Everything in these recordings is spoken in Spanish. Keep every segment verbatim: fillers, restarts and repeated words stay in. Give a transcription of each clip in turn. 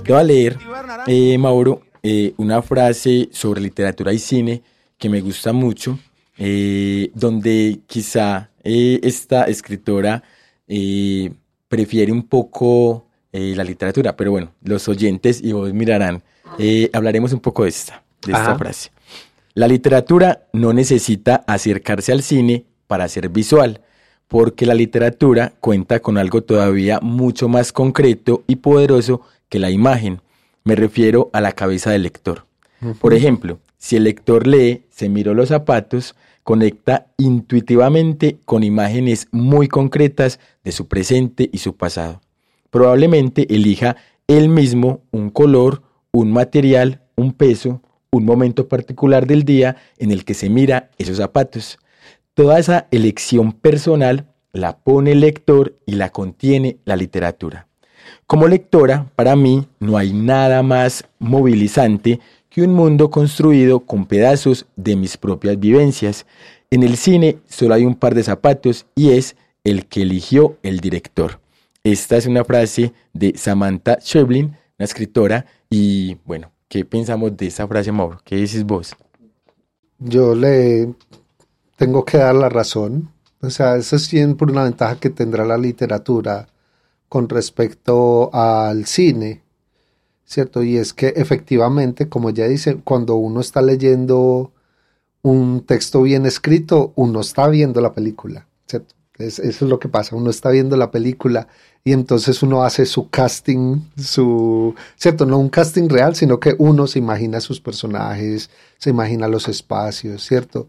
Te voy a leer, eh, Mauro, eh, una frase sobre literatura y cine que me gusta mucho, eh, donde quizá eh, esta escritora eh, prefiere un poco eh, la literatura, pero bueno, los oyentes y vos mirarán, eh, hablaremos un poco de esta, de esta Ajá. frase. La literatura no necesita acercarse al cine para ser visual, porque la literatura cuenta con algo todavía mucho más concreto y poderoso que la imagen. Me refiero a la cabeza del lector. Ujú. Por ejemplo, si el lector lee Se miró los zapatos, conecta intuitivamente con imágenes muy concretas de su presente y su pasado. Probablemente elija él mismo un color, un material, un peso, un momento particular del día en el que se mira esos zapatos. Toda esa elección personal la pone el lector y la contiene la literatura. Como lectora, para mí no hay nada más movilizante que un mundo construido con pedazos de mis propias vivencias. En el cine solo hay un par de zapatos y es el que eligió el director. Esta es una frase de Samantha Schweblin, una escritora, y bueno, ¿qué pensamos de esta frase, Mauro? ¿Qué dices vos? Yo le tengo que dar la razón. O sea, eso es siempre una ventaja que tendrá la literatura con respecto al cine, ¿cierto? Y es que efectivamente, como ya dice, cuando uno está leyendo un texto bien escrito, uno está viendo la película, ¿cierto? Es, eso es lo que pasa, uno está viendo la película y entonces uno hace su casting, su, ¿cierto? No un casting real, sino que uno se imagina sus personajes, se imagina los espacios, ¿cierto?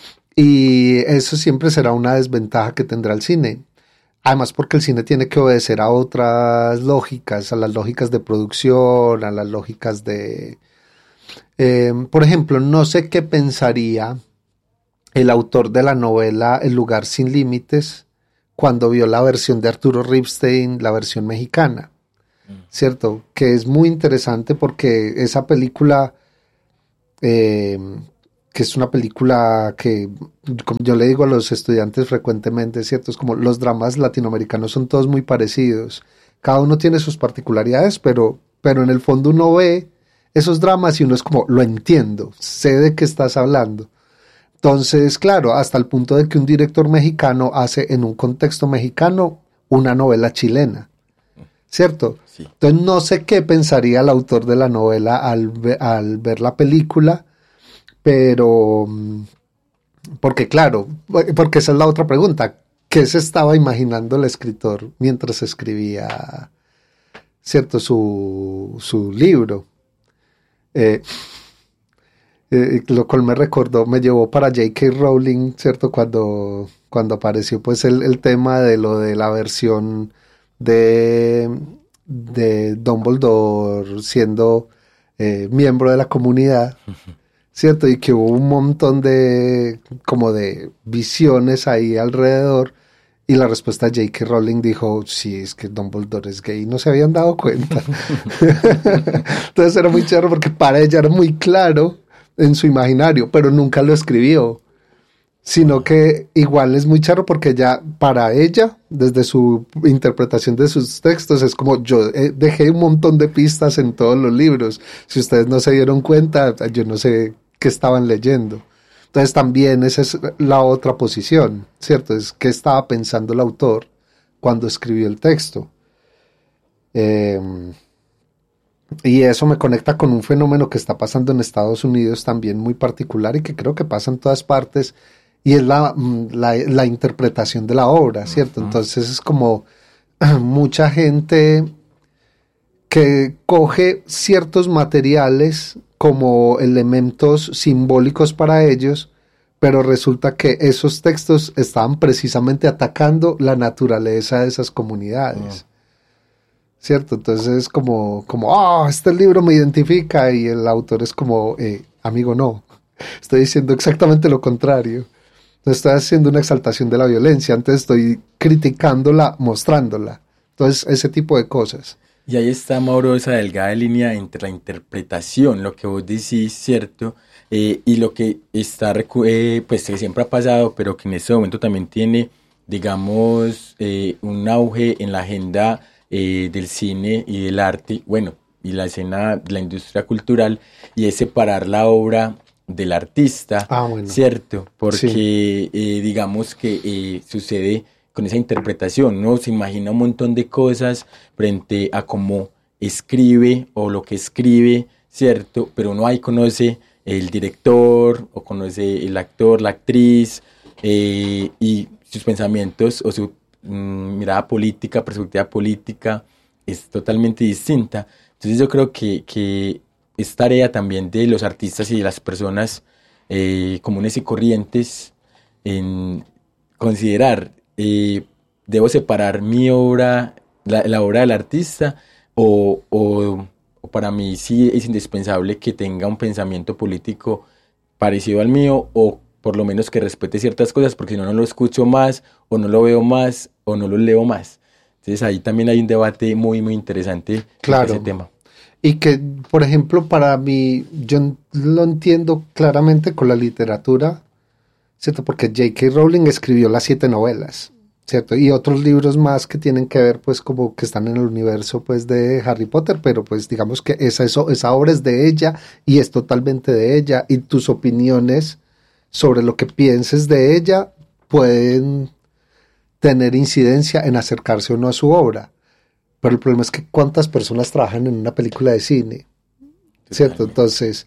Y eso siempre será una desventaja que tendrá el cine. Además, porque el cine tiene que obedecer a otras lógicas, a las lógicas de producción, a las lógicas de... Eh, por ejemplo, no sé qué pensaría el autor de la novela El lugar sin límites cuando vio la versión de Arturo Ripstein, la versión mexicana, ¿cierto? Que es muy interesante porque esa película... Eh, que es una película que, como yo le digo a los estudiantes frecuentemente, ¿cierto? Es como los dramas latinoamericanos son todos muy parecidos. Cada uno tiene sus particularidades, pero, pero en el fondo uno ve esos dramas y uno es como, lo entiendo, sé de qué estás hablando. Entonces, claro, hasta el punto de que un director mexicano hace en un contexto mexicano una novela chilena, ¿cierto? Sí. Entonces no sé qué pensaría el autor de la novela al, ve- al ver la película, pero, porque claro, porque esa es la otra pregunta, ¿qué se estaba imaginando el escritor mientras escribía, cierto, su, su libro? Eh, eh, lo cual me recordó, me llevó para J K. Rowling, cierto, cuando, cuando apareció pues el, el tema de lo de la versión de, de Dumbledore siendo eh, miembro de la comunidad. ¿Cierto? Y que hubo un montón de como de visiones ahí alrededor y la respuesta de J K. Rowling dijo, sí, es que Dumbledore es gay, no se habían dado cuenta. Entonces era muy chévere porque para ella era muy claro en su imaginario, pero nunca lo escribió, sino que igual es muy charro porque ella, para ella, desde su interpretación de sus textos, es como yo eh, dejé un montón de pistas en todos los libros. Si ustedes no se dieron cuenta, yo no sé qué estaban leyendo. Entonces también esa es la otra posición, ¿cierto? Es qué estaba pensando el autor cuando escribió el texto. Eh, y eso me conecta con un fenómeno que está pasando en Estados Unidos también muy particular y que creo que pasa en todas partes, y es la, la, la interpretación de la obra, ¿cierto? Uh-huh. Entonces es como mucha gente que coge ciertos materiales como elementos simbólicos para ellos, pero resulta que esos textos estaban precisamente atacando la naturaleza de esas comunidades. Uh-huh. ¿Cierto? Entonces es como, como, oh, este libro me identifica, y el autor es como, eh, amigo, no, estoy diciendo exactamente lo contrario. No estoy haciendo una exaltación de la violencia, antes estoy criticándola, mostrándola. Entonces, ese tipo de cosas. Y ahí está, Mauro, esa delgada línea entre la interpretación, lo que vos decís, ¿cierto? Eh, y lo que está, eh, pues que siempre ha pasado, pero que en este momento también tiene, digamos, eh, un auge en la agenda eh, del cine y del arte. Bueno, y la escena de la industria cultural, y es separar la obra del artista, ah, bueno. ¿cierto? Porque sí. eh, digamos que eh, sucede con esa interpretación, ¿no? Se imagina un montón de cosas frente a cómo escribe o lo que escribe, ¿cierto? Pero uno ahí conoce el director o conoce el actor, la actriz, eh, y sus pensamientos o su mmm, mirada política, perspectiva política es totalmente distinta. Entonces yo creo que, que es tarea también de los artistas y de las personas eh, comunes y corrientes en considerar, eh, debo separar mi obra, la, la obra del artista, o, o, o para mí sí es indispensable que tenga un pensamiento político parecido al mío, o por lo menos que respete ciertas cosas, porque si no, no lo escucho más, o no lo veo más, o no lo leo más. Entonces ahí también hay un debate muy, muy interesante claro. sobre ese tema. Y que, por ejemplo, para mí, yo lo entiendo claramente con la literatura, ¿cierto? Porque J K. Rowling escribió las siete novelas, ¿cierto? Y otros libros más que tienen que ver, pues, como que están en el universo, pues, de Harry Potter, pero, pues, digamos que esa, eso, esa obra es de ella y es totalmente de ella, y tus opiniones sobre lo que pienses de ella pueden tener incidencia en acercarse o no a su obra. Pero el problema es que cuántas personas trabajan en una película de cine, ¿cierto? Entonces,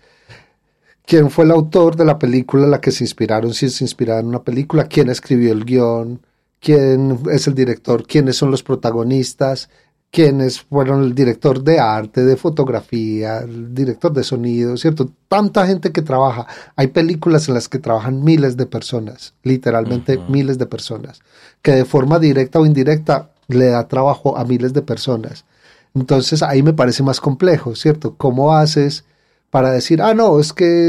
¿quién fue el autor de la película en la que se inspiraron? Si se inspiraron en una película, ¿quién escribió el guión? ¿Quién es el director? ¿Quiénes son los protagonistas? ¿Quiénes fueron el director de arte, de fotografía, el director de sonido? ¿Cierto? Tanta gente que trabaja. Hay películas en las que trabajan miles de personas, literalmente uh-huh. miles de personas, que de forma directa o indirecta le da trabajo a miles de personas. Entonces ahí me parece más complejo, ¿cierto? ¿Cómo haces para decir, ah, no, es que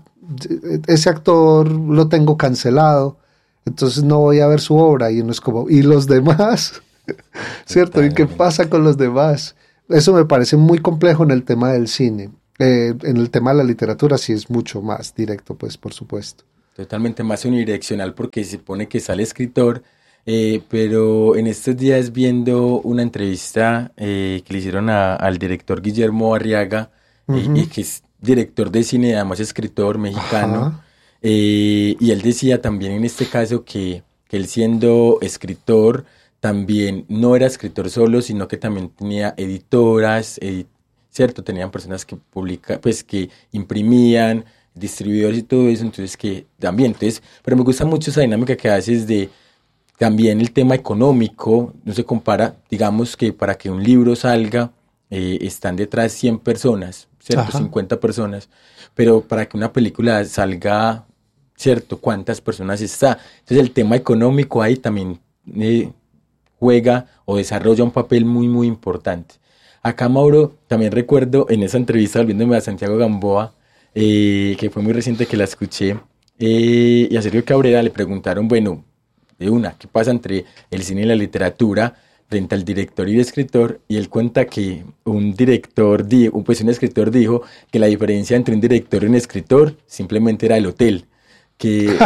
ese actor lo tengo cancelado, entonces no voy a ver su obra? Y uno es como, ¿y los demás? ¿Cierto? ¿Y qué pasa con los demás? Eso me parece muy complejo en el tema del cine. Eh, en el tema de la literatura sí es mucho más directo, pues, por supuesto. Totalmente más unidireccional, porque se supone que sale escritor, eh, pero en estos días viendo una entrevista eh, que le hicieron a, al director Guillermo Arriaga, uh-huh. eh, que es director de cine, además escritor mexicano, eh, y él decía también en este caso que, que él siendo escritor también no era escritor solo, sino que también tenía editoras, edit- cierto, tenían personas que publican, pues que imprimían, distribuidores y todo eso, entonces que también, entonces, pero me gusta mucho esa dinámica que haces de también el tema económico, no se compara, digamos que para que un libro salga, eh, están detrás cien personas, cierto, Ajá. cincuenta personas, pero para que una película salga, cierto, ¿cuántas personas está? Entonces el tema económico ahí también eh, juega o desarrolla un papel muy, muy importante. Acá, Mauro, también recuerdo en esa entrevista, volviéndome a Santiago Gamboa, eh, que fue muy reciente que la escuché, eh, y a Sergio Cabrera le preguntaron, bueno, de una, ¿qué pasa entre el cine y la literatura frente al director y el escritor? Y él cuenta que un director, pues un escritor dijo que la diferencia entre un director y un escritor simplemente era el hotel. Que,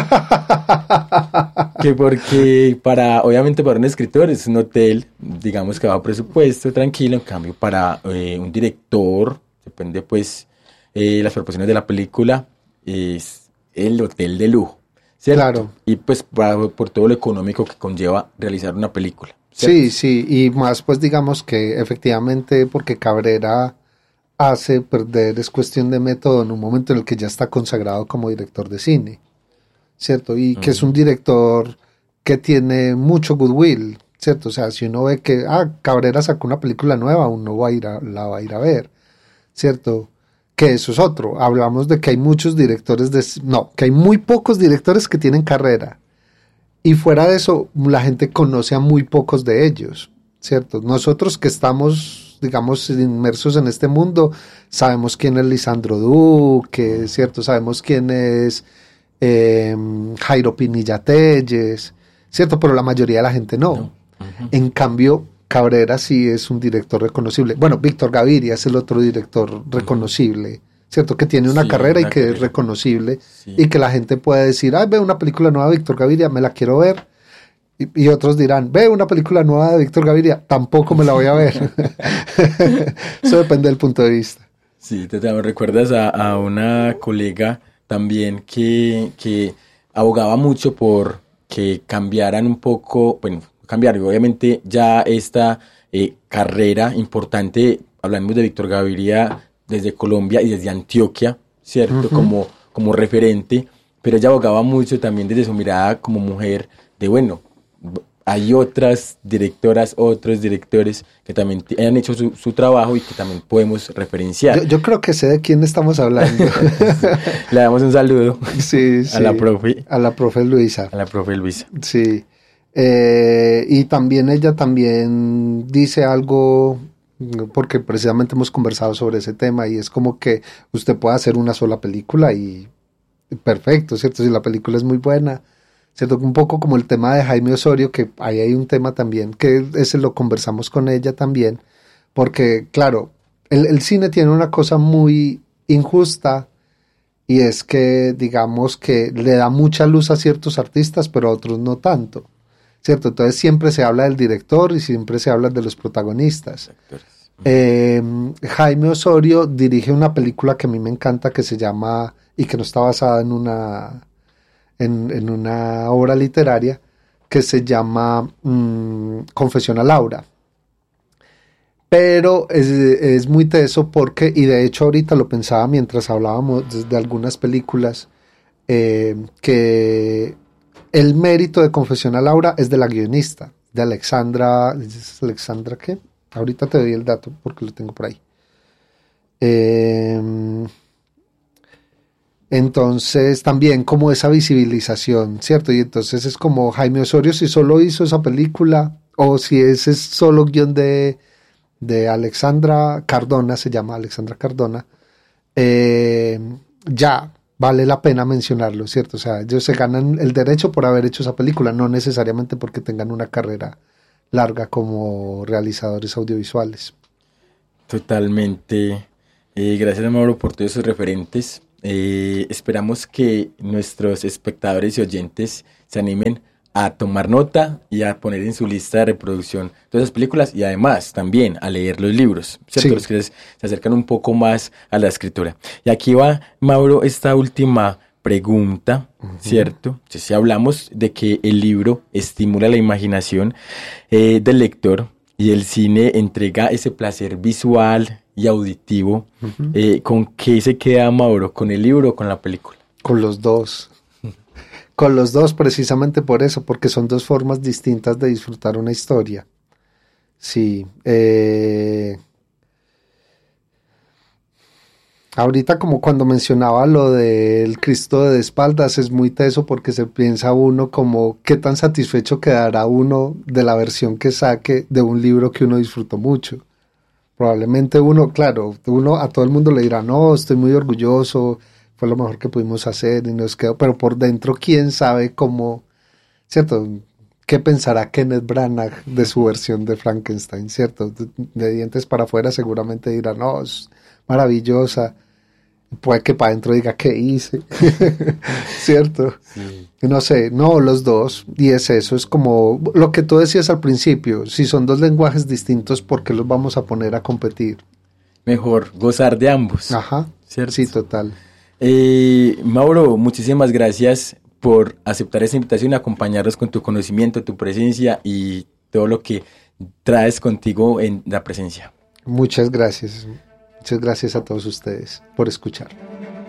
que porque para, obviamente para un escritor es un hotel, digamos que va a presupuesto, tranquilo, en cambio para eh, un director, depende pues eh, las proporciones de la película, es el hotel de lujo, ¿cierto? Claro. Y pues para, por todo lo económico que conlleva realizar una película, ¿cierto? Sí, sí, y más pues digamos que efectivamente porque Cabrera hace perder, es cuestión de método en un momento en el que ya está consagrado como director de cine, ¿cierto? Y que uh-huh. es un director que tiene mucho goodwill, ¿cierto? O sea, si uno ve que, ah, Cabrera sacó una película nueva, uno va a ir a, la va a ir a ver, ¿cierto? Que eso es otro. Hablamos de que hay muchos directores, de, no, que hay muy pocos directores que tienen carrera. Y fuera de eso, la gente conoce a muy pocos de ellos, ¿cierto? Nosotros que estamos, digamos, inmersos en este mundo, sabemos quién es Lisandro Duque, ¿cierto? Sabemos quién es Eh, Jairo Pinilla Telles, ¿cierto? Pero la mayoría de la gente no. no. Uh-huh. En cambio, Cabrera sí es un director reconocible. Bueno, Víctor Gaviria es el otro director reconocible, uh-huh. ¿cierto? Que tiene una sí, carrera una y que carrera. es reconocible sí. y que la gente puede decir, ay, veo una película nueva de Víctor Gaviria, me la quiero ver. Y, y otros dirán, ve una película nueva de Víctor Gaviria, tampoco me la voy a ver. Eso depende del punto de vista. Sí, te, te recuerdas a, a una colega también que, que abogaba mucho por que cambiaran un poco, bueno, cambiar, obviamente ya esta eh, carrera importante, hablamos de Víctor Gaviria desde Colombia y desde Antioquia, ¿cierto? Uh-huh. Como, como referente, pero ella abogaba mucho también desde su mirada como mujer, de bueno, hay otras directoras, otros directores que también t- han hecho su, su trabajo y que también podemos referenciar. Yo, yo creo que sé de quién estamos hablando. Le damos un saludo sí, a sí, la profe. A la profe Luisa. A la profe Luisa. Sí. Eh, y también ella también dice algo, porque precisamente hemos conversado sobre ese tema, y es como que usted puede hacer una sola película y perfecto, ¿cierto? Si la película es muy buena, ¿cierto? Un poco como el tema de Jaime Osorio, que ahí hay un tema también, que ese lo conversamos con ella también, porque claro, el, el cine tiene una cosa muy injusta, y es que digamos que le da mucha luz a ciertos artistas, pero a otros no tanto, ¿cierto? Entonces siempre se habla del director y siempre se habla de los protagonistas. Eh, Jaime Osorio dirige una película que a mí me encanta, que se llama, y que no está basada en una, en, en una obra literaria, que se llama mmm, Confesión a Laura. Pero es, es muy teso porque, y de hecho ahorita lo pensaba mientras hablábamos de, de algunas películas, eh, que el mérito de Confesión a Laura es de la guionista, de Alexandra, ¿es Alexandra qué? Ahorita te doy el dato porque lo tengo por ahí. Eh, entonces también como esa visibilización, ¿cierto? Y entonces es como Jaime Osorio, si solo hizo esa película, o si ese es solo guión de, de Alexandra Cardona, se llama Alexandra Cardona, eh, ya vale la pena mencionarlo, ¿cierto? O sea, ellos se ganan el derecho por haber hecho esa película, no necesariamente porque tengan una carrera larga como realizadores audiovisuales. Totalmente. Eh, gracias, Mauro, por todos esos referentes. Eh, esperamos que nuestros espectadores y oyentes se animen a tomar nota y a poner en su lista de reproducción todas esas películas, y además también a leer los libros, ¿cierto? Sí. Los que se acercan un poco más a la escritura. Y aquí va, Mauro, esta última pregunta, uh-huh. ¿Cierto? Si hablamos de que el libro estimula la imaginación eh, del lector y el cine entrega ese placer visual y auditivo, uh-huh. eh, ¿con qué se queda, Mauro? ¿Con el libro o con la película? Con los dos. Con los dos, precisamente por eso, porque son dos formas distintas de disfrutar una historia. Sí. Eh... Ahorita, como cuando mencionaba lo del Cristo de espaldas, es muy teso porque se piensa uno como qué tan satisfecho quedará uno de la versión que saque de un libro que uno disfrutó mucho. Probablemente uno, claro, uno a todo el mundo le dirá, no, estoy muy orgulloso, fue lo mejor que pudimos hacer y nos quedó, pero por dentro quién sabe cómo, ¿cierto? ¿Qué pensará Kenneth Branagh de su versión de Frankenstein, ¿cierto? De, de dientes para afuera seguramente dirá, no, es maravillosa. Puede que para adentro diga, ¿qué hice? ¿Cierto? Sí. No sé, no, los dos, y es eso, es como lo que tú decías al principio, si son dos lenguajes distintos, ¿por qué los vamos a poner a competir? Mejor gozar de ambos. Ajá, ¿cierto? Sí, total. Eh, Mauro, muchísimas gracias por aceptar esta invitación y acompañarnos con tu conocimiento, tu presencia y todo lo que traes contigo en la presencia. Muchas gracias. Muchas gracias a todos ustedes por escuchar.